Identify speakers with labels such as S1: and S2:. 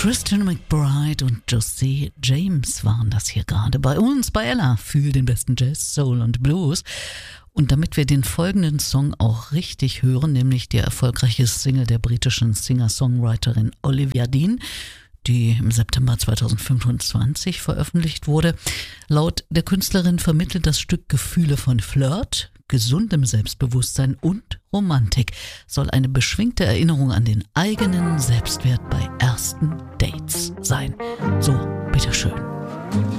S1: Christian McBride und José James waren das hier gerade bei uns bei Ella für den besten Jazz, Soul und Blues. Und damit wir den folgenden Song auch richtig hören, nämlich die erfolgreiche Single der britischen Singer-Songwriterin Olivia Dean, die im September 2025 veröffentlicht wurde. Laut der Künstlerin vermittelt das Stück Gefühle von Flirt, gesundem Selbstbewusstsein und Romantik, soll eine beschwingte Erinnerung an den eigenen Selbstwert bei ersten Dates sein. So, bitteschön.